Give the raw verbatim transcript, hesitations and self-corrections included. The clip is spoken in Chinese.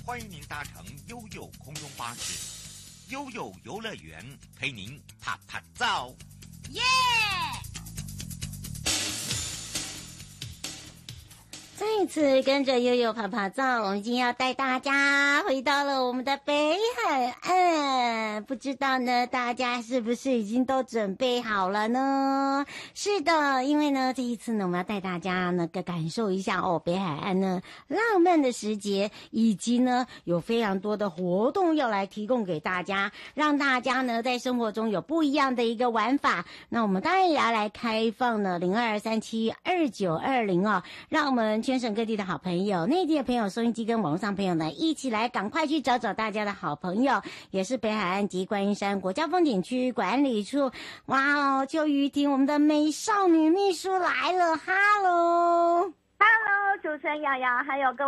欢迎您搭乘悠悠空中巴士，悠悠游乐园陪您啪啪照， 耶！ 再次跟着悠悠啪啪照，我们今天要带大家回到了我们的北海岸。不知道呢，大家是不是已经都准备好了呢？是的，因为呢，这一次呢，我们要带大家呢，个感受一下哦，北海岸呢浪漫的时节，以及呢，有非常多的活动要来提供给大家，让大家呢在生活中有不一样的一个玩法。那我们当然也要来开放呢零二三七二九二零哦，让我们全省各地的好朋友、内地的朋友、收音机跟网络上朋友呢，一起来赶快去找找大家的好朋友，也是北海岸及观音山国家风景区管理处。哇哦，邱瑜婷，我们的美少女秘书来了，哈喽， 哈喽，主持人瑶瑶，还有各位